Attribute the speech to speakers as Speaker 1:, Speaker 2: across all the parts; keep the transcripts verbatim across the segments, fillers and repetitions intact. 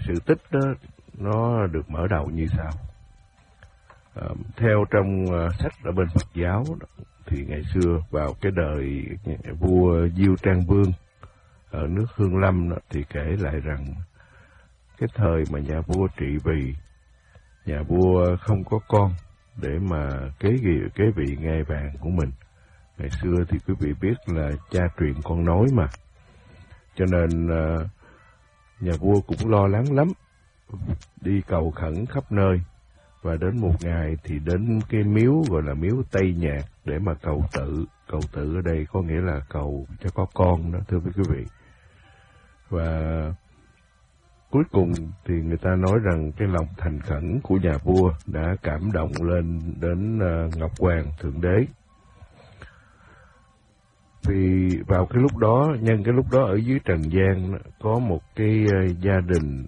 Speaker 1: sự tích đó nó được mở đầu như sau. À, theo trong uh, sách ở bên Phật giáo đó, thì ngày xưa vào cái đời vua Diêu Trang Vương ở nước Hương Lâm đó, thì kể lại rằng cái thời mà nhà vua trị vì, nhà vua không có con để mà kế vị kế vị ngai vàng của mình. Ngày xưa thì quý vị biết là cha truyền con nối mà, cho nên uh, nhà vua cũng lo lắng lắm, đi cầu khẩn khắp nơi. Và đến một ngày thì đến cái miếu gọi là miếu Tây Nhạc để mà cầu tự. Cầu tự ở đây có nghĩa là cầu cho có con đó, thưa quý vị. Và cuối cùng thì người ta nói rằng cái lòng thành khẩn của nhà vua đã cảm động lên đến uh, Ngọc Hoàng Thượng Đế. Vì vào cái lúc đó, nhân cái lúc đó ở dưới trần gian có một cái uh, gia đình,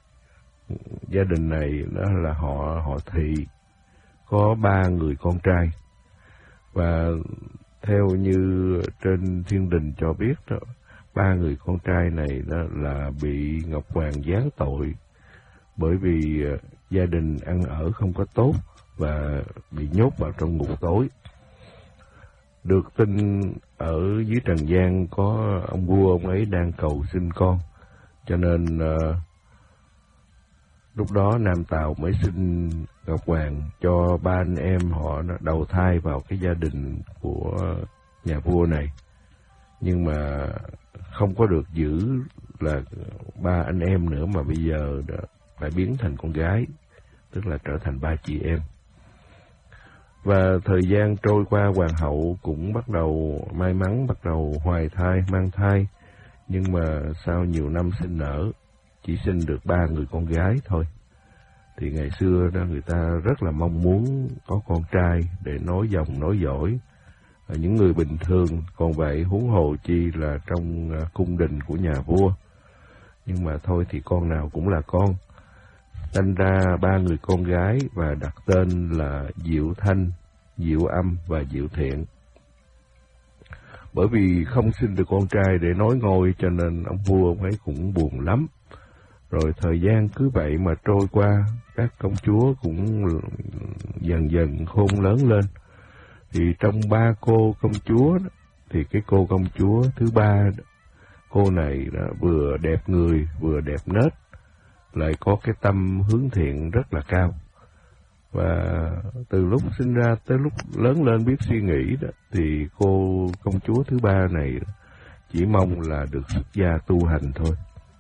Speaker 1: gia đình này đó là họ họ Thị, có ba người con trai. Và theo như trên thiên đình cho biết đó, ba người con trai này đó là bị Ngọc Hoàng giáng tội bởi vì uh, gia đình ăn ở không có tốt và bị nhốt vào trong ngục tối. Được tin ở dưới trần gian có ông vua, ông ấy đang cầu xin con, cho nên uh, lúc đó Nam Tào mới xin Ngọc Hoàng cho ba anh em họ đầu thai vào cái gia đình của nhà vua này. Nhưng mà không có được giữ là ba anh em nữa, mà bây giờ đã phải biến thành con gái, tức là trở thành ba chị em. Và thời gian trôi qua, hoàng hậu cũng bắt đầu may mắn, bắt đầu hoài thai, mang thai. Nhưng mà sau nhiều năm sinh nở, chỉ sinh được ba người con gái thôi. Thì ngày xưa đó người ta rất là mong muốn có con trai để nối dòng nối dõi. Những người bình thường còn vậy, huống hồ chi là trong cung đình của nhà vua. Nhưng mà thôi thì con nào cũng là con. Sinh ra ba người con gái và đặt tên là Diệu Thanh, Diệu Âm và Diệu Thiện. Bởi vì không sinh được con trai để nối ngôi cho nên ông vua ông ấy cũng buồn lắm. Rồi thời gian cứ vậy mà trôi qua, các công chúa cũng dần dần khôn lớn lên. Thì trong ba cô công chúa đó, thì cái cô công chúa thứ ba, cô này đó, vừa đẹp người vừa đẹp nết, lại có cái tâm hướng thiện rất là cao. Và từ lúc sinh ra tới lúc lớn lên biết suy nghĩ đó, thì cô công chúa thứ ba này chỉ mong là được xuất gia tu hành thôi.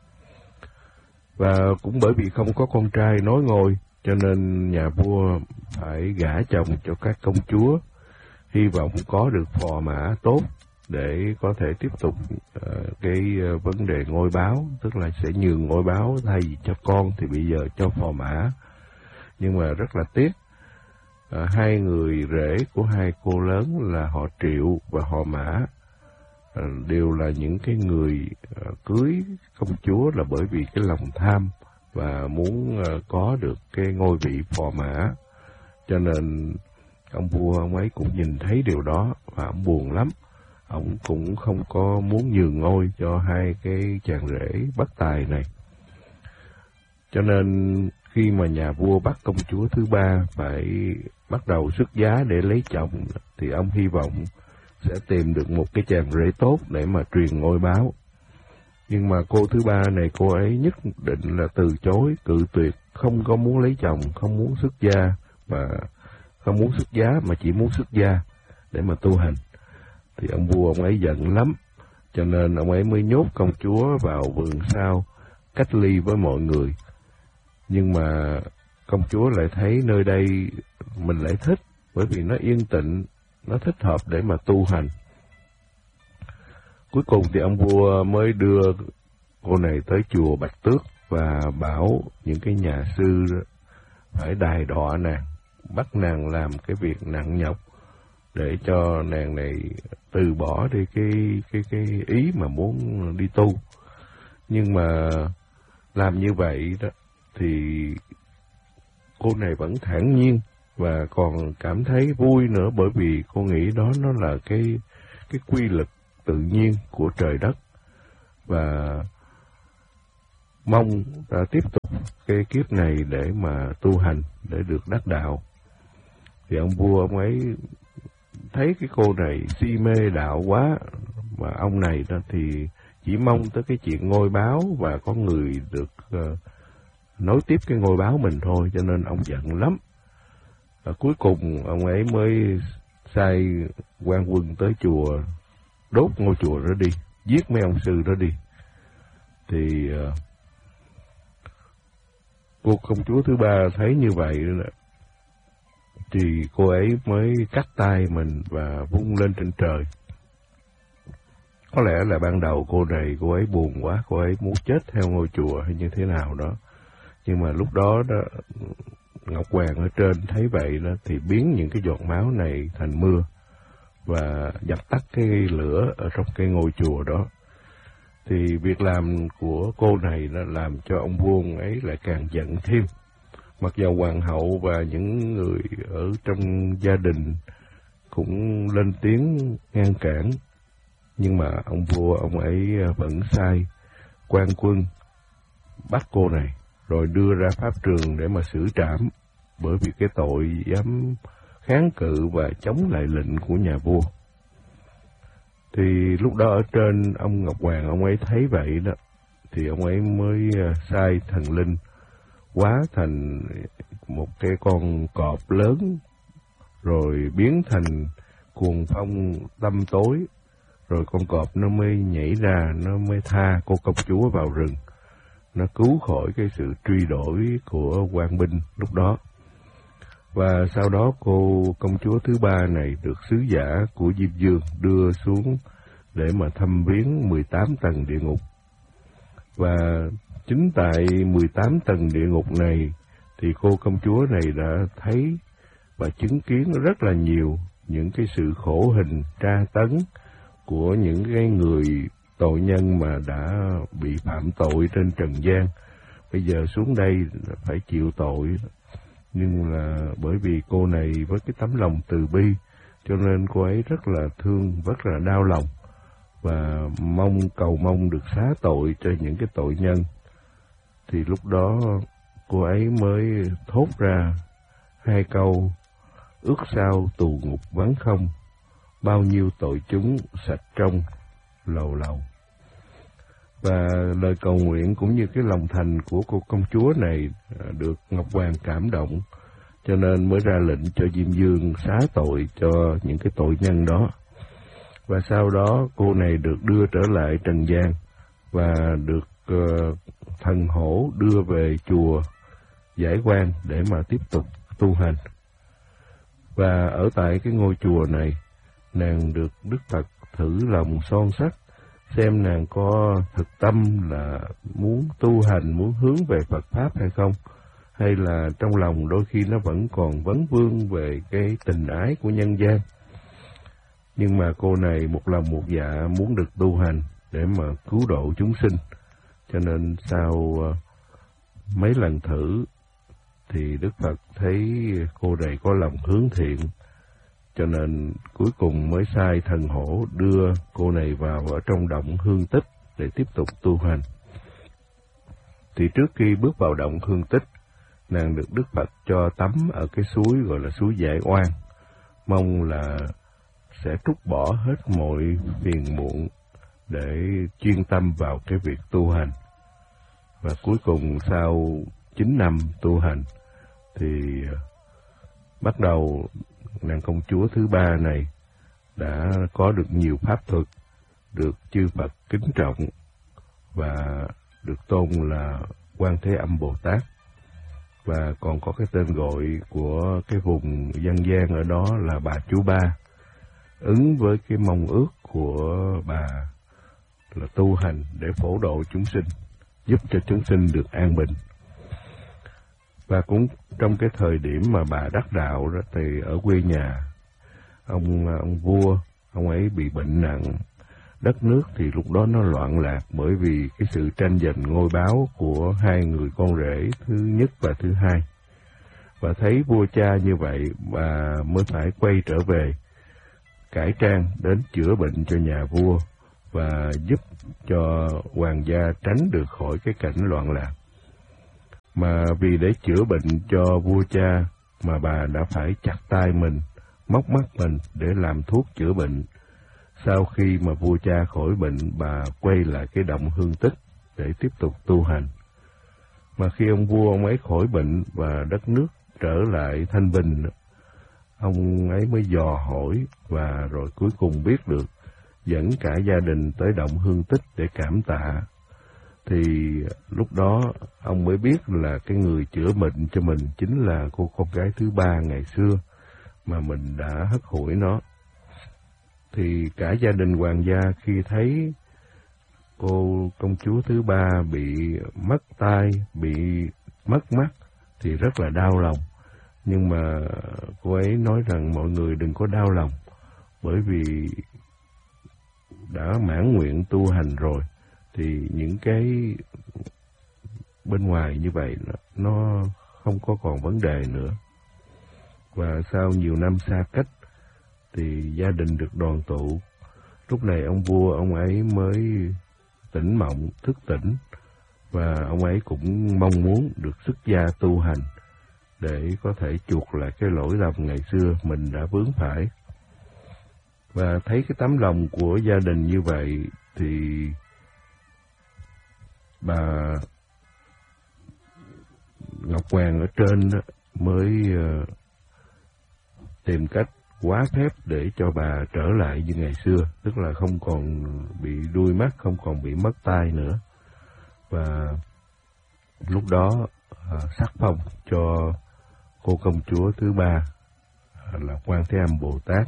Speaker 1: Và cũng bởi vì không có con trai nối ngôi, cho nên nhà vua phải gả chồng cho các công chúa, hy vọng có được phò mã tốt để có thể tiếp tục uh, cái uh, vấn đề ngôi báo, tức là sẽ nhường ngôi báo thay vì cho con thì bây giờ cho phò mã. Nhưng mà rất là tiếc, uh, hai người rể của hai cô lớn là họ Triệu và họ Mã uh, đều là những cái người uh, cưới công chúa là bởi vì cái lòng tham và muốn uh, có được cái ngôi vị phò mã. Cho nên ông vua ông ấy cũng nhìn thấy điều đó và ông buồn lắm. Ông cũng không có muốn nhường ngôi cho hai cái chàng rể bất tài này. Cho nên khi mà nhà vua bắt công chúa thứ ba phải bắt đầu xuất giá để lấy chồng, thì ông hy vọng sẽ tìm được một cái chàng rể tốt để mà truyền ngôi báo. Nhưng mà cô thứ ba này, cô ấy nhất định là từ chối, cự tuyệt, không có muốn lấy chồng, không muốn xuất gia, và không muốn xuất giá mà chỉ muốn xuất gia để mà tu hành. Thì ông vua ông ấy giận lắm, cho nên ông ấy mới nhốt công chúa vào vườn sau, cách ly với mọi người. Nhưng mà công chúa lại thấy nơi đây mình lại thích, bởi vì nó yên tĩnh, nó thích hợp để mà tu hành. Cuối cùng thì ông vua mới đưa cô này tới chùa Bạch Tước và bảo những cái nhà sư phải đày đọa nàng, bắt nàng làm cái việc nặng nhọc để cho nàng này từ bỏ đi cái cái cái ý mà muốn đi tu. Nhưng mà làm như vậy đó thì cô này vẫn thản nhiên và còn cảm thấy vui nữa, bởi vì cô nghĩ đó nó là cái cái quy luật tự nhiên của trời đất. Và mong uh, tiếp tục cái kiếp này để mà tu hành, để được đắc đạo. Thì ông vua ông ấy thấy cái cô này si mê đạo quá, mà ông này đó thì chỉ mong tới cái chuyện ngôi báo và có người được uh, nối tiếp cái ngôi báo mình thôi, cho nên ông giận lắm. Và cuối cùng ông ấy mới sai quan quân tới chùa đốt ngôi chùa đó đi, giết mấy ông sư đó đi. Thì uh, cô công chúa thứ ba thấy như vậy thì cô ấy mới cắt tay mình và vung lên trên trời. Có lẽ là ban đầu cô này cô ấy buồn quá, cô ấy muốn chết theo ngôi chùa hay như thế nào đó. Nhưng mà lúc đó, đó Ngọc Hoàng ở trên thấy vậy đó thì biến những cái giọt máu này thành mưa và dập tắt cái lửa ở trong cái ngôi chùa đó. Thì việc làm của cô này nó làm cho ông vua ấy lại càng giận thêm. Mặc dù hoàng hậu và những người ở trong gia đình cũng lên tiếng ngăn cản, nhưng mà ông vua ông ấy vẫn sai quan quân bắt cô này, rồi đưa ra pháp trường để mà xử trảm, bởi vì cái tội dám kháng cự và chống lại lệnh của nhà vua. Thì lúc đó ở trên ông Ngọc Hoàng ông ấy thấy vậy đó, thì ông ấy mới sai thần linh hóa thành một cái con cọp lớn, rồi biến thành cuồng phong tăm tối, rồi con cọp nó mới nhảy ra, nó mới tha cô công chúa vào rừng, nó cứu khỏi cái sự truy đuổi của quan binh lúc đó. Và sau đó cô công chúa thứ ba này được sứ giả của Diêm Vương đưa xuống để mà thăm viếng mười tám tầng địa ngục. Và chính tại mười tám tầng địa ngục này thì cô công chúa này đã thấy và chứng kiến rất là nhiều những cái sự khổ hình tra tấn của những cái người tội nhân mà đã bị phạm tội trên trần gian. Bây giờ xuống đây phải chịu tội, nhưng là bởi vì cô này với cái tấm lòng từ bi cho nên cô ấy rất là thương, rất là đau lòng và mong cầu mong được xá tội cho những cái tội nhân. Thì lúc đó cô ấy mới thốt ra hai câu: ước sao tù ngục vắng không, bao nhiêu tội chúng sạch trong lầu lầu. Và lời cầu nguyện cũng như cái lòng thành của cô công chúa này được Ngọc Hoàng cảm động, cho nên mới ra lệnh cho Diêm Vương xá tội cho những cái tội nhân đó. Và sau đó cô này được đưa trở lại trần gian và được uh, thần hổ đưa về chùa Giải Quan để mà tiếp tục tu hành. Và ở tại cái ngôi chùa này, nàng được Đức Phật thử lòng son sắt, xem nàng có thực tâm là muốn tu hành, muốn hướng về Phật Pháp hay không, hay là trong lòng đôi khi nó vẫn còn vấn vương về cái tình ái của nhân gian. Nhưng mà cô này một lòng một dạ muốn được tu hành để mà cứu độ chúng sinh, cho nên sau uh, mấy lần thử thì Đức Phật thấy cô này có lòng hướng thiện, cho nên cuối cùng mới sai thần hổ đưa cô này vào ở trong động Hương Tích để tiếp tục tu hành. Thì trước khi bước vào động Hương Tích, nàng được Đức Phật cho tắm ở cái suối gọi là suối Giải Oan, mong là sẽ trút bỏ hết mọi phiền muộn để chuyên tâm vào cái việc tu hành. Và cuối cùng sau chín năm tu hành thì bắt đầu nàng công chúa thứ ba này đã có được nhiều pháp thuật, được chư Phật kính trọng và được tôn là Quan Thế Âm Bồ Tát, và còn có cái tên gọi của cái vùng dân gian ở đó là bà Chú Ba, ứng với cái mong ước của bà là tu hành để phổ độ chúng sinh, giúp cho chúng sinh được an bình. Và cũng trong cái thời điểm mà bà đắc đạo đó, thì ở quê nhà ông ông vua ông ấy bị bệnh nặng, đất nước thì lúc đó nó loạn lạc bởi vì cái sự tranh giành ngôi báo của hai người con rể thứ nhất và thứ hai. Và thấy vua cha như vậy, bà mới phải quay trở về cải trang đến chữa bệnh cho nhà vua và giúp cho hoàng gia tránh được khỏi cái cảnh loạn lạc. Mà vì để chữa bệnh cho vua cha mà bà đã phải chặt tay mình, móc mắt mình để làm thuốc chữa bệnh. Sau khi mà vua cha khỏi bệnh, bà quay lại cái động Hương Tích để tiếp tục tu hành. Mà khi ông vua ông ấy khỏi bệnh và đất nước trở lại thanh bình, ông ấy mới dò hỏi và rồi cuối cùng biết được, dẫn cả gia đình tới động Hương Tích để cảm tạ. Thì lúc đó ông mới biết là cái người chữa bệnh cho mình chính là cô con gái thứ ba ngày xưa mà mình đã hất hủi nó. Thì cả gia đình hoàng gia khi thấy cô công chúa thứ ba bị mất tai, bị mất mắt thì rất là đau lòng. Nhưng mà cô ấy nói rằng mọi người đừng có đau lòng, bởi vì đã mãn nguyện tu hành rồi thì những cái bên ngoài như vậy nó không có còn vấn đề nữa. Và sau nhiều năm xa cách thì gia đình được đoàn tụ. Lúc này ông vua ông ấy mới tỉnh mộng, thức tỉnh, và ông ấy cũng mong muốn được xuất gia tu hành để có thể chuộc lại cái lỗi lầm ngày xưa mình đã vướng phải. Và thấy cái tấm lòng của gia đình như vậy thì bà Ngọc Hoàng ở trên mới tìm cách hóa phép để cho bà trở lại như ngày xưa, tức là không còn bị đuôi mắt, không còn bị mất tai nữa. Và lúc đó à, sắc phong cho cô công chúa thứ ba à, là Quan Thế Âm Bồ Tát,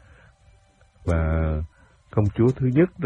Speaker 1: và công chúa thứ nhất đó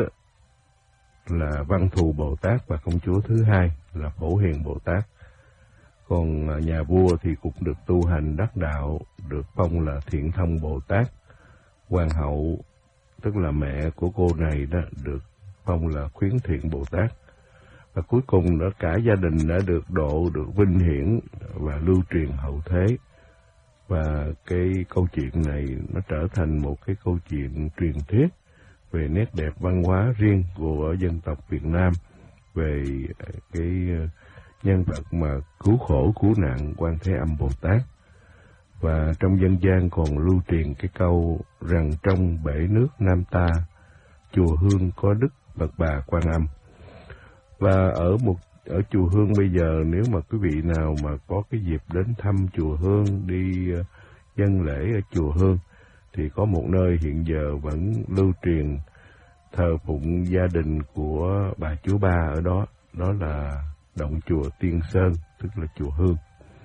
Speaker 1: là Văn Thù Bồ Tát, và công chúa thứ hai là Phổ Hiền Bồ Tát. Còn nhà vua thì cũng được tu hành đắc đạo, được phong là Thiện Thông Bồ Tát. Hoàng hậu, tức là mẹ của cô này đó, được phong là Khuyến Thiện Bồ Tát. Và cuối cùng đó cả gia đình đã được độ, được vinh hiển và lưu truyền hậu thế. Và cái câu chuyện này nó trở thành một cái câu chuyện truyền thuyết về nét đẹp văn hóa riêng của dân tộc Việt Nam, về cái nhân vật mà cứu khổ cứu nạn Quan Thế Âm Bồ Tát. Và trong dân gian còn lưu truyền cái câu rằng trong bể nước Nam ta, chùa Hương có đức bậc bà Quan Âm. Và ở một ở chùa Hương bây giờ, nếu mà quý vị nào mà có cái dịp đến thăm chùa Hương, đi uh, dân lễ ở chùa Hương, thì có một nơi hiện giờ vẫn lưu truyền thờ phụng gia đình của bà Chúa Ba ở đó, đó là động chùa Tiên Sơn, tức là chùa Hương.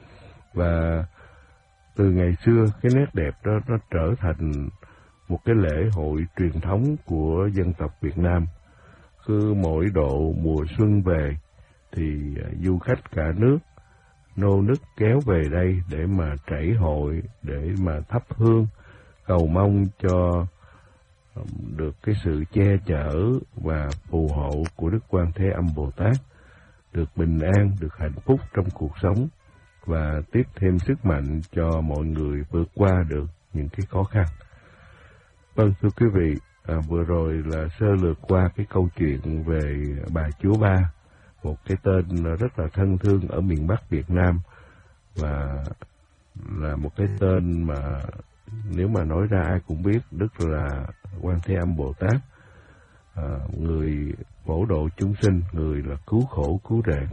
Speaker 1: Và từ ngày xưa, cái nét đẹp đó nó trở thành một cái lễ hội truyền thống của dân tộc Việt Nam. Cứ mỗi độ mùa xuân về thì du khách cả nước nô nức kéo về đây để mà trảy hội, để mà thắp hương, cầu mong cho được cái sự che chở và phù hộ của Đức Quan Thế Âm Bồ Tát, được bình an, được hạnh phúc trong cuộc sống, và tiếp thêm sức mạnh cho mọi người vượt qua được những cái khó khăn. Vâng, thưa quý vị, à, vừa rồi là sơ lược qua cái câu chuyện về bà Chúa Ba, một cái tên rất là thân thương ở miền Bắc Việt Nam, và là một cái tên mà nếu mà nói ra ai cũng biết, tức là Quan Thế Âm Bồ Tát, à, người phổ độ chúng sinh, người là cứu khổ cứu nạn.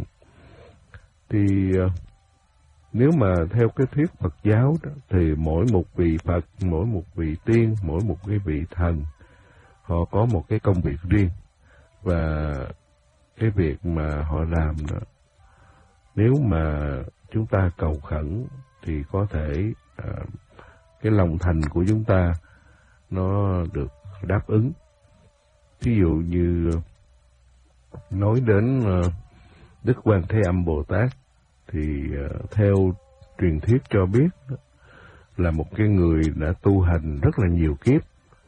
Speaker 1: Thì à, nếu mà theo cái thuyết Phật giáo đó, thì mỗi một vị Phật, mỗi một vị tiên, mỗi một cái vị thần, họ có một cái công việc riêng. Và cái việc mà họ làm đó, nếu mà chúng ta cầu khẩn thì có thể à, cái lòng thành của chúng ta nó được đáp ứng. Ví dụ như nói đến uh, Đức Quan Thế Âm Bồ Tát thì uh, theo truyền thuyết cho biết là một cái người đã tu hành rất là nhiều kiếp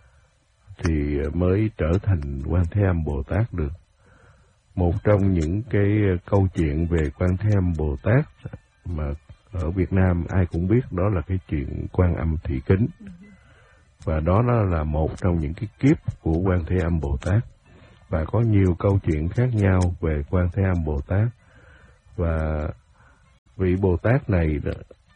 Speaker 1: thì mới trở thành Quan Thế Âm Bồ Tát được. Một trong những cái câu chuyện về Quan Thế Âm Bồ Tát mà ở Việt Nam ai cũng biết, đó là cái chuyện Quan Âm Thị Kính. Và đó nó là một trong những cái kiếp của Quan Thế Âm Bồ Tát. và có nhiều câu chuyện khác nhau về Quan Thế Âm Bồ Tát. Và vị Bồ Tát này đó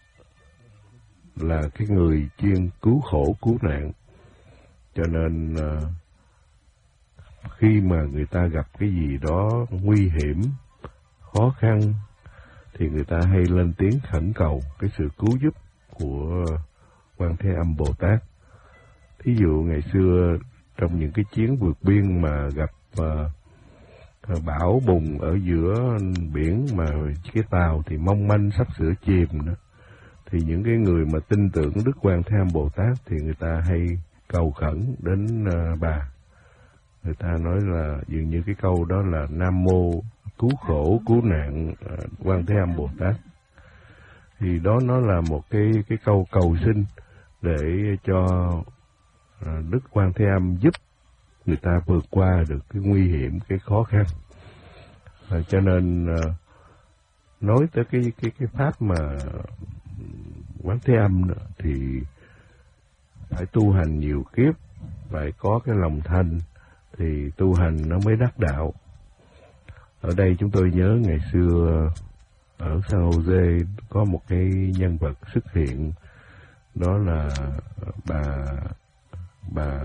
Speaker 1: là cái người chuyên cứu khổ cứu nạn, cho nên uh, khi mà người ta gặp cái gì đó nguy hiểm, khó khăn, thì người ta hay lên tiếng khẩn cầu cái sự cứu giúp của Quan Thế Âm Bồ Tát. Thí dụ ngày xưa trong những cái chuyến vượt biên mà gặp uh, bão bùng ở giữa biển mà cái tàu thì mong manh sắp sửa chìm nữa, thì những cái người mà tin tưởng Đức Quan Thế Âm Bồ Tát thì người ta hay cầu khẩn đến uh, bà. Người ta nói là dường như cái câu đó là Nam Mô cứu khổ cứu nạn uh, Quan Thế Âm Bồ Tát. Thì đó nó là một cái cái câu cầu xin để cho uh, Đức Quan Thế Âm giúp người ta vượt qua được cái nguy hiểm, cái khó khăn. Uh, cho nên uh, nói tới cái cái cái pháp mà Quán Thế Âm nữa, thì phải tu hành nhiều kiếp, phải có cái lòng thanh thì tu hành nó mới đắc đạo. Ở đây chúng tôi nhớ ngày xưa ở San Jose có một cái nhân vật xuất hiện, đó là bà bà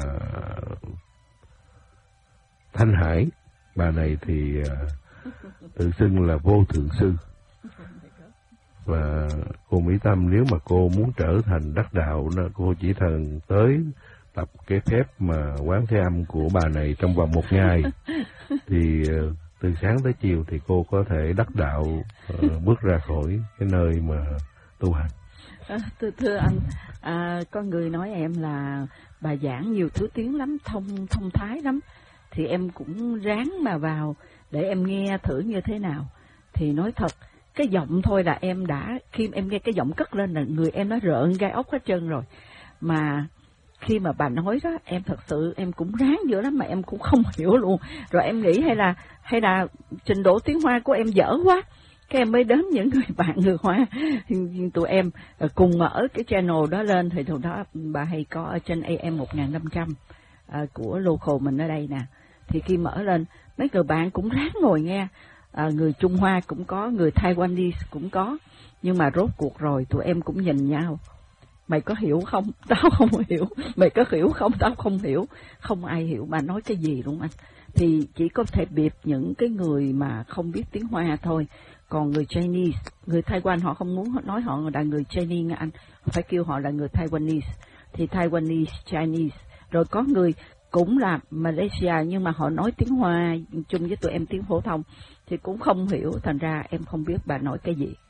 Speaker 1: Thanh Hải. Bà này thì tự xưng là Vô Thượng Sư. Và cô Mỹ Tâm nếu mà cô muốn trở thành đắc đạo, cô chỉ cần tới tập cái phép mà Quán Thế Âm của bà này trong vòng một ngày, thì từ sáng tới chiều thì cô có thể đắc đạo, uh, bước ra khỏi cái nơi mà tu hành.
Speaker 2: À, thưa, thưa anh, à, có người nói em là bà giảng nhiều thứ tiếng lắm, thông thông thái lắm, thì em cũng ráng mà vào để em nghe thử như thế nào. Thì nói thật, cái giọng thôi là em đã, khi em nghe cái giọng cất lên là người em nó rợn gai ốc hết trơn rồi. Mà khi mà bà nói đó, em thật sự em cũng ráng dữ lắm mà em cũng không hiểu luôn. Rồi em nghĩ hay là hay là trình độ tiếng Hoa của em dở quá, cái em mới đến những người bạn người Hoa. Tụi em cùng mở cái channel đó lên, thì tụi đó bà hay có ở trên A M một nghìn năm trăm uh, của local mình ở đây nè. Thì khi mở lên, mấy người bạn cũng ráng ngồi nghe. À, người Trung Hoa cũng có, người Taiwanese cũng có, nhưng mà rốt cuộc rồi tụi em cũng nhìn nhau, mày có hiểu không? Tao không hiểu. Mày có hiểu không? Tao không hiểu. Không ai hiểu bà nói cái gì đúng anh. Thì chỉ có thể biệt những cái người mà không biết tiếng Hoa thôi. Còn người Chinese, người Taiwan họ không muốn nói họ là người Chinese anh, phải kêu họ là người Taiwanese. Thì Taiwanese, Chinese, rồi có người cũng là Malaysia nhưng mà họ nói tiếng Hoa chung với tụi em tiếng phổ thông thì cũng không hiểu, thành ra em không biết bà nói cái gì.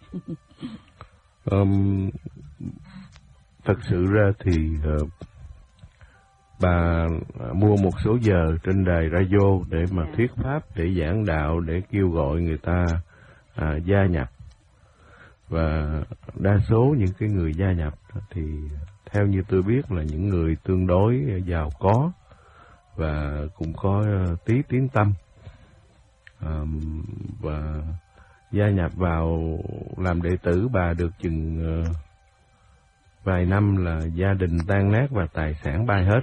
Speaker 1: um, thật sự ra thì uh, bà mua một số giờ trên đài radio để mà yeah. thuyết pháp, để giảng đạo, để kêu gọi người ta uh, gia nhập. Và đa số những cái người gia nhập thì theo như tôi biết là những người tương đối giàu có và cũng có uh, tí tiếng tâm, um, và gia nhập vào làm đệ tử bà được chừng uh, vài năm là gia đình tan nát và tài sản bay hết.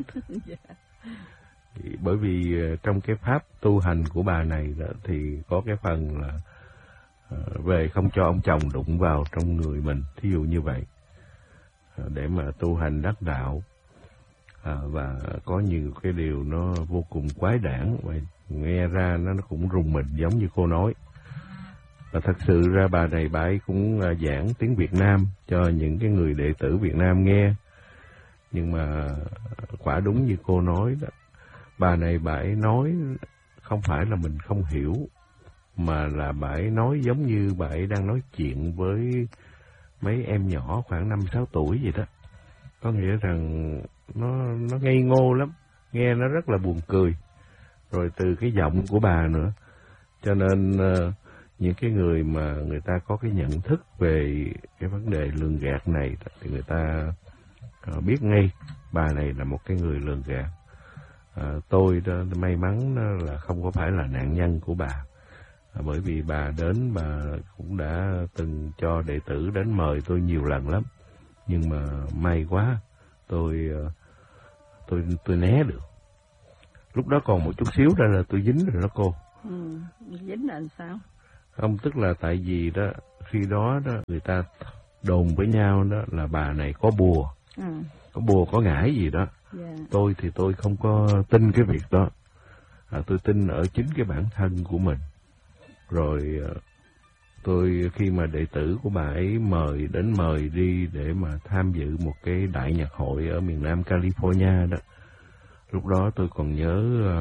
Speaker 1: Bởi vì uh, trong cái pháp tu hành của bà này đó, thì có cái phần là uh, về không cho ông chồng đụng vào trong người mình, thí dụ như vậy, uh, để mà tu hành đắc đạo. À, và có nhiều cái điều nó vô cùng quái đản, và nghe ra nó, nó cũng rùng mình giống như cô nói. Và thật sự ra bà này bà ấy cũng à, giảng tiếng Việt Nam cho những cái người đệ tử Việt Nam nghe. Nhưng mà quả đúng như cô nói đó, bà này bà ấy nói không phải là mình không hiểu, mà là bà ấy nói giống như bà ấy đang nói chuyện với mấy em nhỏ khoảng năm sáu tuổi vậy đó. Có nghĩa rằng nó nó ngây ngô lắm, nghe nó rất là buồn cười, rồi từ cái giọng của bà nữa, cho nên uh, những cái người mà người ta có cái nhận thức về cái vấn đề lường gạt này thì người ta uh, biết ngay bà này là một cái người lường gạt. Uh, tôi đó, may mắn là không có phải là nạn nhân của bà, uh, bởi vì bà đến bà cũng đã từng cho đệ tử đến mời tôi nhiều lần lắm, nhưng mà may quá tôi tôi tôi né được. lúc đó còn một chút xíu ra là tôi dính rồi đó cô.
Speaker 2: Ừ, dính là làm sao?
Speaker 1: Không, tức là tại vì đó, khi đó đó người ta đồn với nhau đó là bà này có bùa, ừ. có bùa có ngải gì đó. Yeah. Tôi thì tôi không có tin cái việc đó, à, tôi tin ở chính cái bản thân của mình. Rồi tôi khi mà đệ tử của bà ấy mời đến mời đi để mà tham dự một cái đại nhạc hội ở miền Nam California đó, lúc đó tôi còn nhớ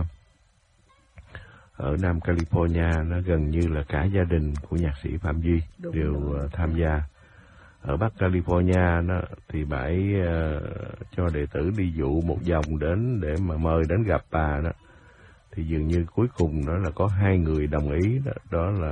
Speaker 1: ở Nam California nó gần như là cả gia đình của nhạc sĩ Phạm Duy Đúng đều rồi. tham gia. Ở Bắc California nó thì bà ấy uh, cho đệ tử đi dụ một vòng đến để mà mời đến gặp bà đó, thì dường như cuối cùng đó là có hai người đồng ý đó, đó là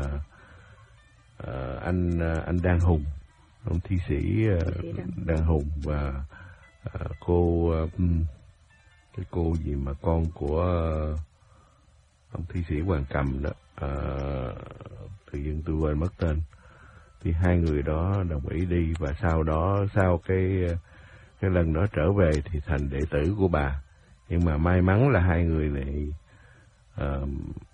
Speaker 1: uh, anh uh, anh Đan Hùng, ông thi sĩ uh, Đan Hùng và uh, cô uh, cái cô gì mà con của uh, ông thi sĩ Hoàng Cầm đó, uh, tự nhiên tôi quên mất tên. Thì hai người đó đồng ý đi, và sau đó sau cái cái lần đó trở về thì thành đệ tử của bà. Nhưng mà may mắn là hai người này uh,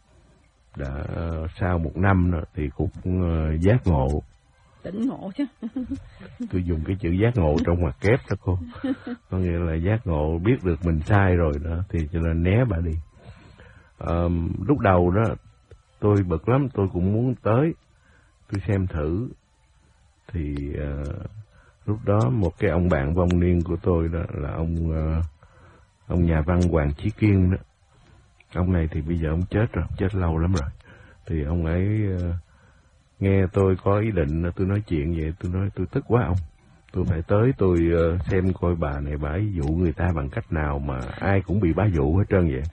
Speaker 1: đã sau một năm đó, thì cũng uh, giác ngộ.
Speaker 2: Tỉnh ngộ chứ.
Speaker 1: Tôi dùng cái chữ giác ngộ trong ngoặc kép đó cô. Có nghĩa là giác ngộ, biết được mình sai rồi đó, thì cho nên né bà đi. Uh, lúc đầu đó tôi bực lắm, tôi cũng muốn tới tôi xem thử. Thì uh, lúc đó một cái ông bạn vong niên của tôi đó là ông uh, ông nhà văn Hoàng Chí Kiên đó. Ông này thì bây giờ ông chết rồi, chết lâu lắm rồi. Thì ông ấy uh, nghe tôi có ý định, tôi nói chuyện vậy, tôi nói tôi tức quá ông. Tôi phải tới tôi uh, xem coi bà này bà ấy dụ người ta bằng cách nào mà ai cũng bị bá dụ hết trơn vậy.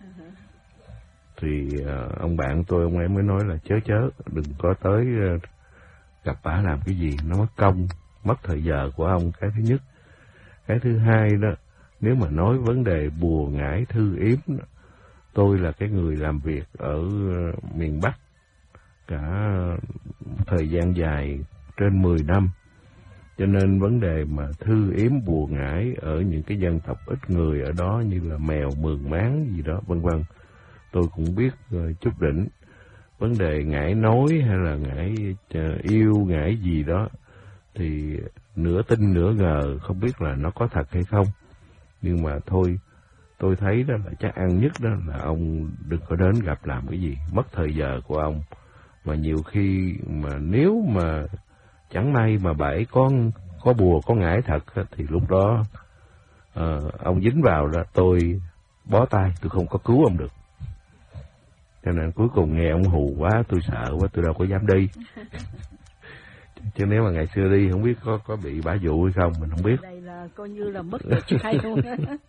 Speaker 1: Thì uh, ông bạn tôi, ông ấy mới nói là chớ chớ, đừng có tới uh, gặp bà làm cái gì, nó mất công, mất thời giờ của ông, cái thứ nhất. Cái thứ hai đó, nếu mà nói vấn đề bùa ngải thư yếm đó, tôi là cái người làm việc ở uh, miền Bắc cả thời gian dài trên mười năm. Cho nên vấn đề mà thư yếm bùa ngải ở những cái dân tộc ít người ở đó như là Mèo, Mường Máng gì đó, vân vân, tôi cũng biết uh, chút đỉnh. Vấn đề ngải nói hay là ngải uh, yêu, ngải gì đó thì nửa tin nửa ngờ, không biết là nó có thật hay không. Nhưng mà thôi, tôi thấy đó là chắc ăn nhất đó là ông đừng có đến gặp làm cái gì, mất thời giờ của ông. Mà nhiều khi mà nếu mà chẳng may mà bà ấy có, có bùa, có ngải thật thì lúc đó uh, ông dính vào đó, tôi bó tay, tôi không có cứu ông được. Cho nên cuối cùng nghe ông hù quá, tôi sợ quá, tôi đâu có dám đi. Chứ nếu mà ngày xưa đi không biết có có bị bả dụ hay không, mình không biết.
Speaker 2: Đây là coi như là mất được trai luôn.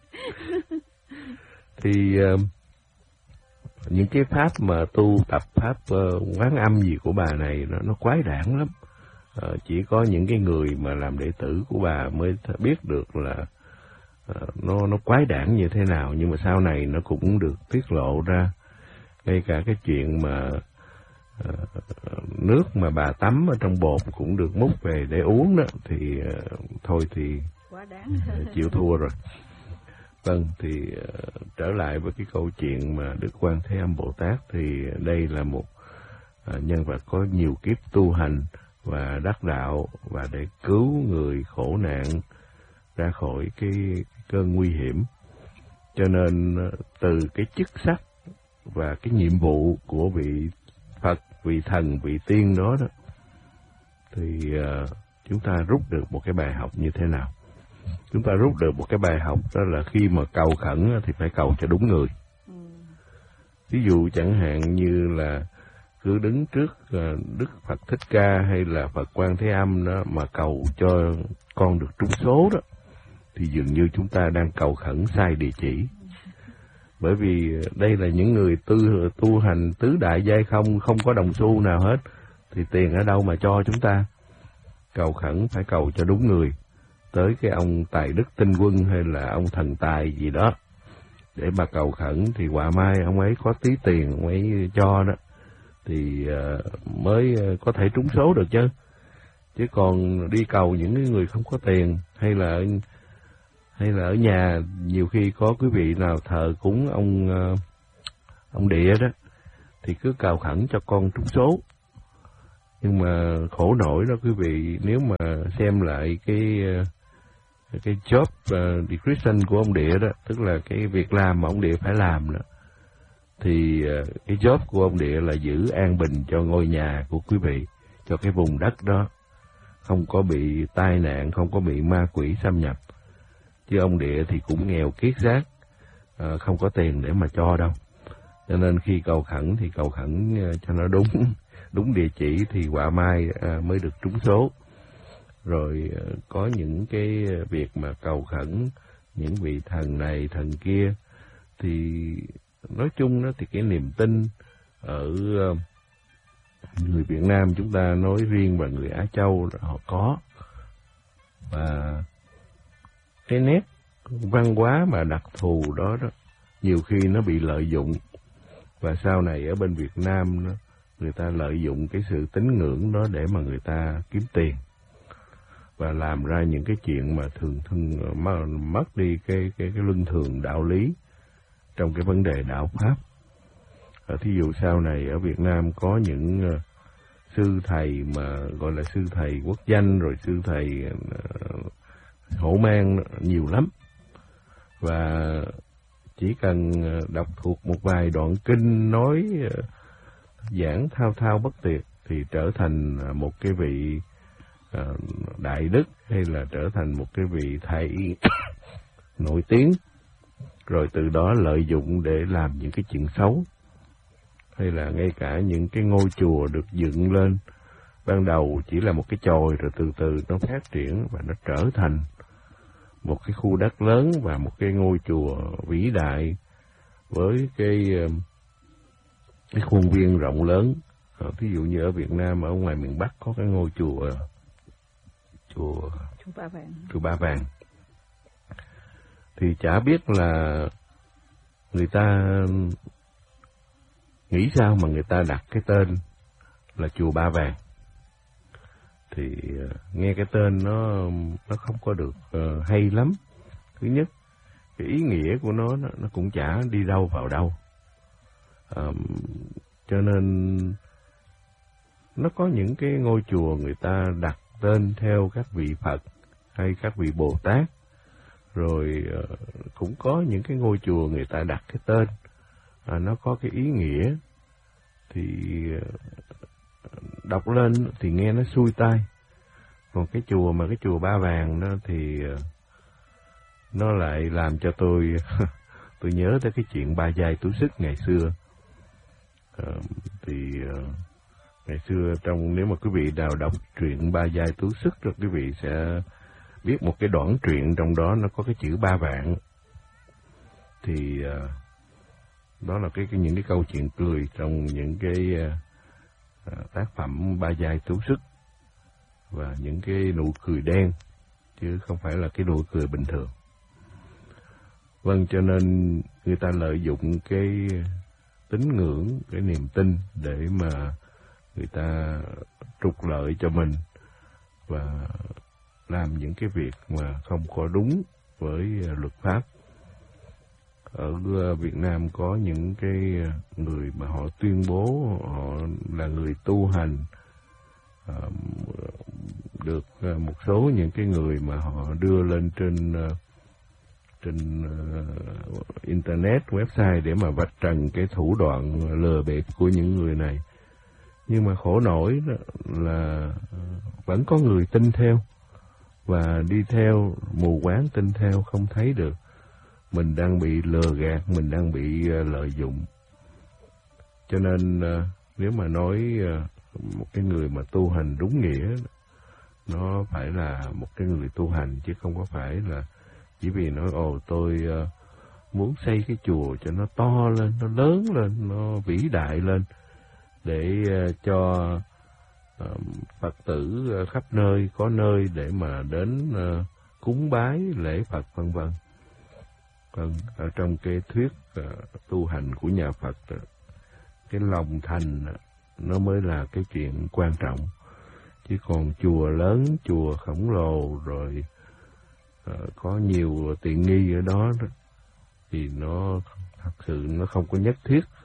Speaker 1: Thì uh, những cái pháp mà tu tập pháp uh, quán âm gì của bà này nó, nó quái đản lắm. Uh, chỉ có những cái người mà làm đệ tử của bà mới biết được là uh, nó nó quái đản như thế nào. Nhưng mà sau này nó cũng được tiết lộ ra. Ngay cả cái chuyện mà uh, nước mà bà tắm ở trong bột cũng được múc về để uống đó, thì uh, thôi thì
Speaker 2: quá đáng.
Speaker 1: uh, chịu thua rồi. Vâng, thì uh, trở lại với cái câu chuyện mà Đức Quan Thế Âm Bồ Tát, thì đây là một uh, nhân vật có nhiều kiếp tu hành và đắc đạo, và để cứu người khổ nạn ra khỏi cái, cái cơn nguy hiểm. Cho nên uh, từ cái chức sắc và cái nhiệm vụ của vị Phật, vị thần, vị tiên đó đó, thì uh, chúng ta rút được một cái bài học như thế nào? Chúng ta rút được một cái bài học đó là khi mà cầu khẩn thì phải cầu cho đúng người. Ừ. Ví dụ chẳng hạn như là cứ đứng trước uh, Đức Phật Thích Ca hay là Phật Quan Thế Âm đó mà cầu cho con được trúng số đó, thì dường như chúng ta đang cầu khẩn sai địa chỉ. Bởi vì đây là những người tu, tu hành tứ đại giai không, không có đồng xu nào hết, thì tiền ở đâu mà cho chúng ta? Cầu khẩn phải cầu cho đúng người, tới cái ông Tài Đức Tinh Quân hay là ông Thần Tài gì đó, để mà cầu khẩn thì quả mai ông ấy có tí tiền ông ấy cho đó, thì uh, mới có thể trúng số được chứ. Chứ còn đi cầu những cái người không có tiền, hay là hay là ở nhà nhiều khi có quý vị nào thờ cúng ông uh, ông Địa đó, thì cứ cầu khẩn cho con trúng số. Nhưng mà khổ nổi đó quý vị, nếu mà xem lại cái cái job uh, description của ông Địa đó, tức là cái việc làm mà ông Địa phải làm đó, thì uh, cái job của ông Địa là giữ an bình cho ngôi nhà của quý vị, cho cái vùng đất đó, không có bị tai nạn, không có bị ma quỷ xâm nhập. Chứ ông Địa thì cũng nghèo kiết xác, uh, không có tiền để mà cho đâu. Cho nên khi cầu khẩn thì cầu khẩn uh, cho nó đúng đúng địa chỉ thì quả mai uh, mới được trúng số. Rồi uh, có những cái việc mà cầu khẩn những vị thần này thần kia, thì nói chung đó thì cái niềm tin ở uh, người Việt Nam chúng ta nói riêng và người Á Châu họ có. Và cái nét văn hóa mà đặc thù đó đó nhiều khi nó bị lợi dụng, và sau này ở bên Việt Nam đó, người ta lợi dụng cái sự tín ngưỡng đó để mà người ta kiếm tiền và làm ra những cái chuyện mà thường thường mất đi cái cái cái luân thường đạo lý trong cái vấn đề đạo pháp. Ở thí dụ sau này ở Việt Nam có những uh, sư thầy mà gọi là sư thầy quốc danh, rồi sư thầy uh, hổ mang nhiều lắm, và chỉ cần đọc thuộc một vài đoạn kinh nói uh, giảng thao thao bất tuyệt thì trở thành một cái vị uh, đại đức, hay là trở thành một cái vị thầy nổi tiếng, rồi từ đó lợi dụng để làm những cái chuyện xấu. Hay là ngay cả những cái ngôi chùa được dựng lên ban đầu chỉ là một cái chòi, rồi từ từ nó phát triển và nó trở thành một cái khu đất lớn và một cái ngôi chùa vĩ đại với cái cái khuôn viên rộng lớn. Ví dụ như ở Việt Nam, ở ngoài miền Bắc có cái ngôi chùa chùa
Speaker 2: chùa Ba Vàng.
Speaker 1: Chùa Ba Vàng. Thì chả biết là người ta nghĩ sao mà người ta đặt cái tên là chùa Ba Vàng. Thì nghe cái tên nó nó không có được uh, hay lắm. Thứ nhất, cái ý nghĩa của nó nó, nó cũng chả đi đâu vào đâu. Um, cho nên nó có những cái ngôi chùa người ta đặt tên theo các vị Phật hay các vị Bồ Tát. Rồi uh, cũng có những cái ngôi chùa người ta đặt cái tên à, nó có cái ý nghĩa, thì uh, đọc lên thì nghe nó xuôi tai. Còn cái chùa mà cái chùa Ba Vàng đó thì uh, nó lại làm cho tôi tôi nhớ tới cái chuyện Ba Giai Tú Sức ngày xưa. Uh, thì uh, ngày xưa trong nếu mà quý vị nào đọc truyện Ba Giai Tú Sức rồi quý vị sẽ biết một cái đoạn truyện trong đó nó có cái chữ ba vạn. Thì uh, đó là cái, cái những cái câu chuyện cười trong những cái uh, tác phẩm Ba Giai Tú Sức, và những cái nụ cười đen chứ không phải là cái nụ cười bình thường. Vâng, cho nên người ta lợi dụng cái tín ngưỡng, cái niềm tin để mà người ta trục lợi cho mình và làm những cái việc mà không có đúng với luật pháp. Ở Việt Nam có những cái người mà họ tuyên bố họ là người tu hành, được một số những cái người mà họ đưa lên trên trên internet, website để mà vạch trần cái thủ đoạn lừa bịp của những người này. Nhưng mà khổ nổi là vẫn có người tin theo, và đi theo mù quáng, tin theo không thấy được mình đang bị lừa gạt, mình đang bị lợi dụng. Cho nên nếu mà nói một cái người mà tu hành đúng nghĩa, nó phải là một cái người tu hành, chứ không có phải là chỉ vì nói ồ tôi muốn xây cái chùa cho nó to lên, nó lớn lên, nó vĩ đại lên, để cho Phật tử khắp nơi có nơi để mà đến cúng bái lễ Phật vân vân. Còn ở trong cái thuyết tu hành của nhà Phật, cái lòng thành nó mới là cái chuyện quan trọng. Chứ còn chùa lớn, chùa khổng lồ, rồi có nhiều tiện nghi ở đó thì nó thật sự nó không có nhất thiết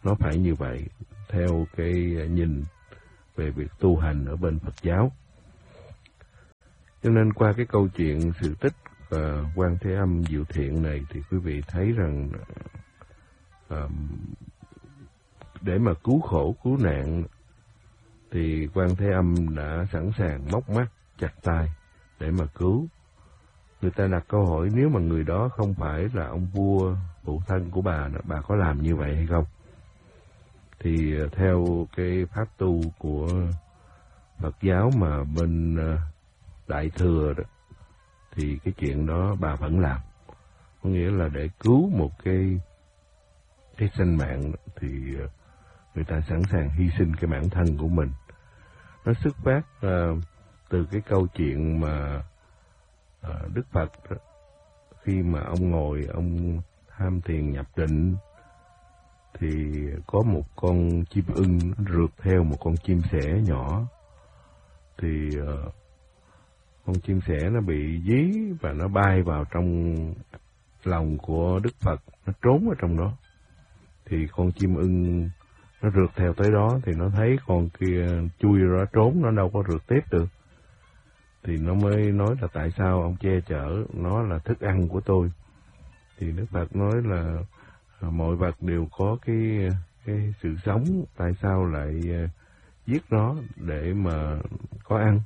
Speaker 1: nó phải như vậy theo cái nhìn về việc tu hành ở bên Phật giáo. Cho nên qua cái câu chuyện sự tích uh, Quan Thế Âm Diệu Thiện này thì quý vị thấy rằng uh, để mà cứu khổ cứu nạn thì Quan Thế Âm đã sẵn sàng móc mắt chặt tay để mà cứu. Người ta đặt câu hỏi nếu mà người đó không phải là ông vua phụ thân của bà, bà có làm như vậy hay không? Thì theo cái pháp tu của Phật giáo mà bên Đại Thừa đó, thì cái chuyện đó bà vẫn làm. Có nghĩa là để cứu một cái cái sinh mạng thì người ta sẵn sàng hy sinh cái bản thân của mình. Nó xuất phát uh, từ cái câu chuyện mà uh, Đức Phật đó, khi mà ông ngồi ông tham thiền nhập định thì có một con chim ưng rượt theo một con chim sẻ nhỏ. Thì uh, con chim sẻ nó bị dí và nó bay vào trong lòng của Đức Phật, nó trốn ở trong đó. Thì con chim ưng nó rượt theo tới đó thì nó thấy con kia chui ra trốn, nó đâu có rượt tiếp được. Thì nó mới nói là tại sao ông che chở, nó là thức ăn của tôi. Thì Đức Phật nói là mọi vật đều có cái cái sự sống, tại sao lại giết nó để mà có ăn?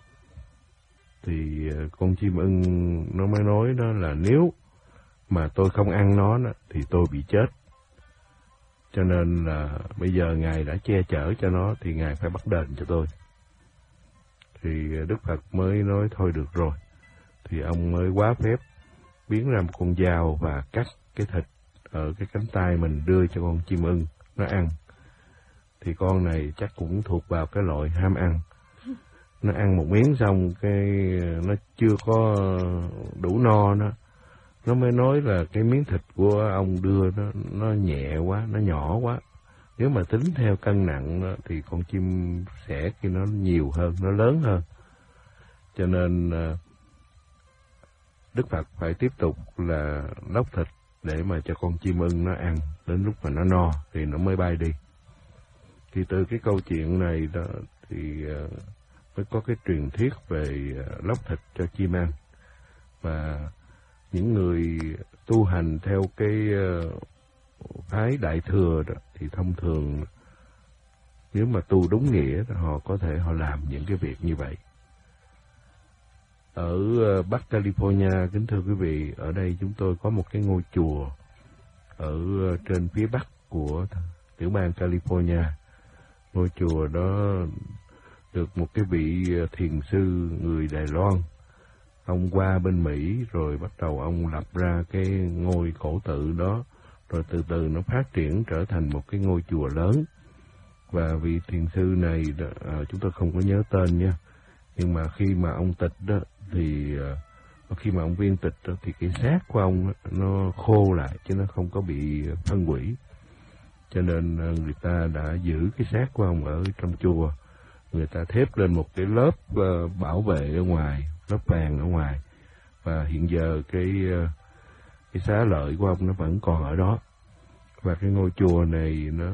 Speaker 1: Thì con chim ưng nó mới nói đó là nếu mà tôi không ăn nó đó, thì tôi bị chết. Cho nên là bây giờ Ngài đã che chở cho nó thì Ngài phải bắt đền cho tôi. Thì Đức Phật mới nói thôi được rồi. Thì ông mới quá phép biến ra một con dao và cắt cái thịt ở cái cánh tay mình đưa cho con chim ưng nó ăn. Thì con này chắc cũng thuộc vào cái loại ham ăn. Nó ăn một miếng xong cái nó chưa có đủ no nó. Nó mới nói là cái miếng thịt của ông đưa nó, nó nhẹ quá, nó nhỏ quá. Nếu mà tính theo cân nặng đó, thì con chim sẻ kia nó nhiều hơn, nó lớn hơn. Cho nên Đức Phật phải tiếp tục là lóc thịt để mà cho con chim ưng nó ăn. Đến lúc mà nó no thì nó mới bay đi. Thì từ cái câu chuyện này đó thì mới có cái truyền thuyết về lóc thịt cho chim ăn. Và những người tu hành theo cái phái Đại Thừa đó, thì thông thường nếu mà tu đúng nghĩa họ có thể họ làm những cái việc như vậy. Ở Bắc California, kính thưa quý vị, ở đây chúng tôi có một cái ngôi chùa ở trên phía bắc của tiểu bang California. Ngôi chùa đó được một cái vị thiền sư người Đài Loan. Ông qua bên Mỹ rồi bắt đầu ông lập ra cái ngôi cổ tự đó, rồi từ từ nó phát triển trở thành một cái ngôi chùa lớn. Và vị thiền sư này, à, chúng tôi không có nhớ tên nha, nhưng mà khi mà ông tịch đó, thì à, khi mà ông viên tịch đó, thì cái xác của ông đó, nó khô lại chứ nó không có bị phân hủy. Cho nên à, người ta đã giữ cái xác của ông ở trong chùa. Người ta thép lên một cái lớp uh, bảo vệ ở ngoài, lớp vàng ở ngoài. Và hiện giờ cái uh, cái xá lợi của ông nó vẫn còn ở đó. Và cái ngôi chùa này nó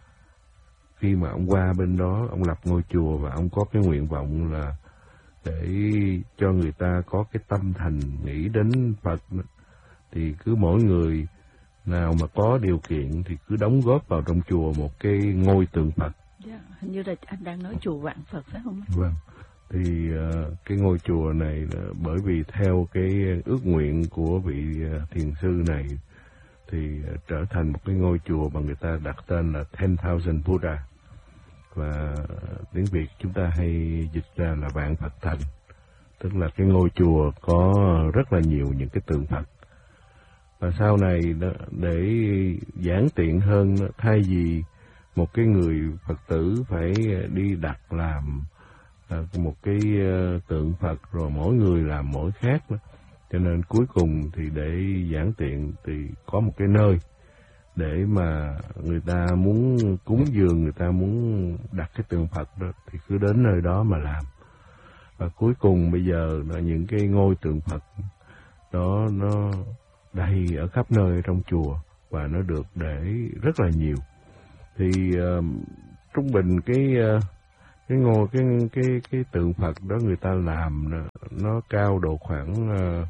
Speaker 1: khi mà ông qua bên đó, ông lập ngôi chùa và ông có cái nguyện vọng là để cho người ta có cái tâm thành nghĩ đến Phật. Thì cứ mỗi người nào mà có điều kiện thì cứ đóng góp vào trong chùa một cái ngôi tượng Phật.
Speaker 2: Dạ, hình như là anh đang nói chùa Vạn Phật phải không?
Speaker 1: Vâng. Thì uh, cái ngôi chùa này uh, bởi vì theo cái ước nguyện của vị uh, thiền sư này thì uh, trở thành một cái ngôi chùa mà người ta đặt tên là Ten Thousand Buddha. Và uh, tiếng Việt chúng ta hay dịch ra là Vạn Phật Thành. Tức là cái ngôi chùa có rất là nhiều những cái tượng Phật. Và sau này đó, để giản tiện hơn, thay vì một cái người Phật tử phải đi đặt làm uh, một cái uh, tượng Phật rồi mỗi người làm mỗi khác đó. Cho nên cuối cùng thì để giản tiện thì có một cái nơi để mà người ta muốn cúng dường, người ta muốn đặt cái tượng Phật đó thì cứ đến nơi đó mà làm. Và cuối cùng bây giờ là những cái ngôi tượng Phật đó nó đầy ở khắp nơi trong chùa và nó được để rất là nhiều. Thì uh, trung bình cái uh, cái ngôi cái cái cái tượng Phật đó người ta làm nó, nó cao độ khoảng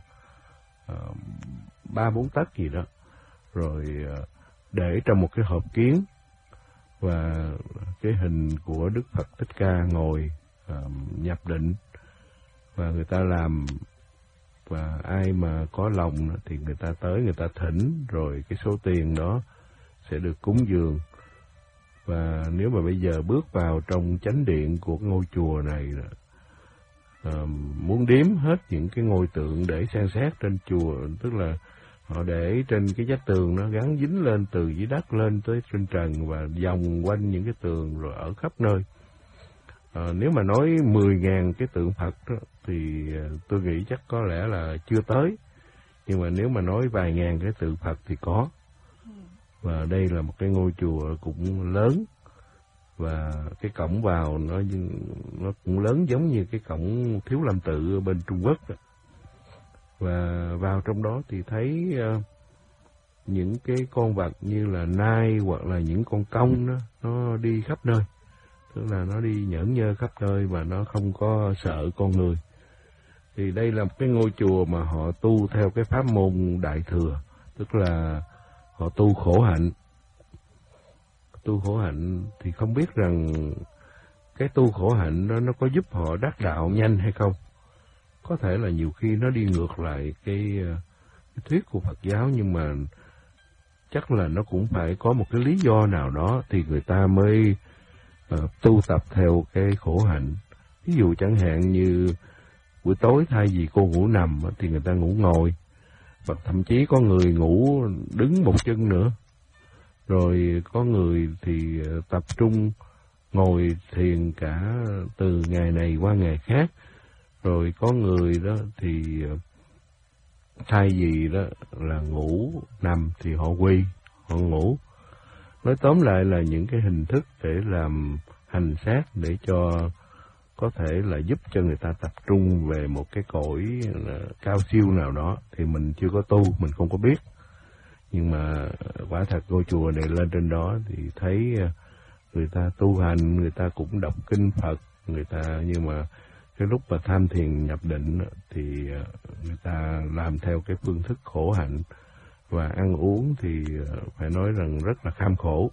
Speaker 1: ba bốn tấc gì đó, rồi uh, để trong một cái hộp kiến, và cái hình của Đức Phật Thích Ca ngồi uh, nhập định, và người ta làm, và ai mà có lòng thì người ta tới người ta thỉnh, rồi cái số tiền đó sẽ được cúng dường. Và nếu mà bây giờ bước vào trong chánh điện của ngôi chùa này, uh, muốn đếm hết những cái ngôi tượng để san sát trên chùa, tức là họ để trên cái vách tường nó gắn dính lên từ dưới đất lên tới trên trần và vòng quanh những cái tường rồi ở khắp nơi. À, nếu mà nói mười ngàn cái tượng Phật đó, thì tôi nghĩ chắc có lẽ là chưa tới. Nhưng mà nếu mà nói vài ngàn cái tượng Phật thì có. Và đây là một cái ngôi chùa cũng lớn, và cái cổng vào nó nó cũng lớn giống như cái cổng Thiếu Lâm Tự ở bên Trung Quốc đó. Và vào trong đó thì thấy uh, những cái con vật như là nai hoặc là những con công đó, nó đi khắp nơi. Tức là nó đi nhởn nhơ khắp nơi và nó không có sợ con người. Thì đây là một cái ngôi chùa mà họ tu theo cái pháp môn Đại Thừa, tức là họ tu khổ hạnh. Tu khổ hạnh thì không biết rằng cái tu khổ hạnh đó nó có giúp họ đắc đạo nhanh hay không. Có thể là nhiều khi nó đi ngược lại cái, cái thuyết của Phật giáo, nhưng mà chắc là nó cũng phải có một cái lý do nào đó thì người ta mới uh, tu tập theo cái khổ hạnh. Ví dụ chẳng hạn như buổi tối thay vì cô ngủ nằm thì người ta ngủ ngồi, và thậm chí có người ngủ đứng một chân nữa. Rồi có người thì tập trung ngồi thiền cả từ ngày này qua ngày khác. Rồi có người đó thì thay vì đó là ngủ nằm thì họ quỳ, họ ngủ. Nói tóm lại là những cái hình thức để làm hành sát để cho có thể là giúp cho người ta tập trung về một cái cõi cao siêu nào đó, thì mình chưa có tu, mình không có biết. Nhưng mà quả thật ngôi chùa này lên trên đó thì thấy người ta tu hành, người ta cũng đọc kinh Phật, người ta, nhưng mà cái lúc mà tham thiền nhập định thì người ta làm theo cái phương thức khổ hạnh, và ăn uống thì phải nói rằng rất là kham khổ.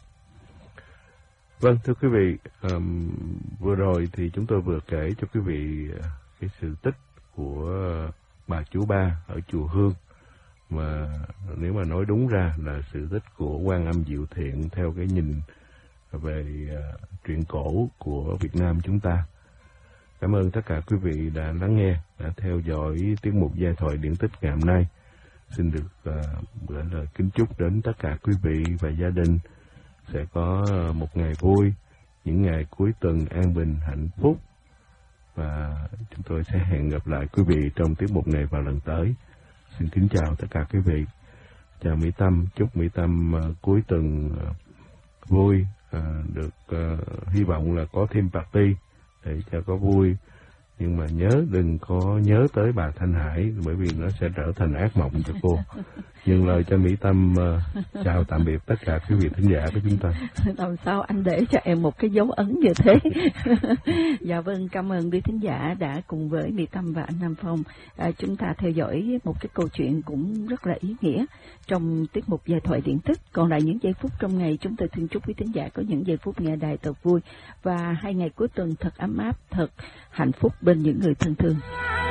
Speaker 1: Vâng, thưa quý vị, um, vừa rồi thì chúng tôi vừa kể cho quý vị cái sự tích của bà Chú Ba ở chùa Hương, mà nếu mà nói đúng ra là sự tích của Quan Âm Diệu Thiện theo cái nhìn về uh, truyện cổ của Việt Nam chúng ta. Cảm ơn tất cả quý vị đã lắng nghe, đã theo dõi tiết mục Giai thoại điển tích ngày hôm nay. Xin được uh, gửi lời kính chúc đến tất cả quý vị và gia đình sẽ có một ngày vui, những ngày cuối tuần an bình, hạnh phúc. Và chúng tôi sẽ hẹn gặp lại quý vị trong tiết mục này vào lần tới. Xin kính chào tất cả quý vị. Chào Mỹ Tâm, chúc Mỹ Tâm uh, cuối tuần uh, vui, uh, được uh, hy vọng là có thêm party để cho có vui. Nhưng mà nhớ đừng có nhớ tới bà Thanh Hải, bởi vì nó sẽ trở thành ác mộng cho cô. Dừng lời cho Mỹ Tâm uh, chào tạm biệt tất cả quý vị thính giả của chúng ta.
Speaker 2: Làm sao anh để cho em một cái dấu ấn như thế? Dạ vâng, cảm ơn quý thính giả đã cùng với Mỹ Tâm và anh Nam Phong à, chúng ta theo dõi một cái câu chuyện cũng rất là ý nghĩa trong tiết mục Giai thoại điển tích. Còn lại những giây phút trong ngày, chúng tôi xin chúc quý thính giả có những giây phút nghe đài thật vui, và hai ngày cuối tuần thật ấm áp, thật hạnh phúc bên những người thân thương.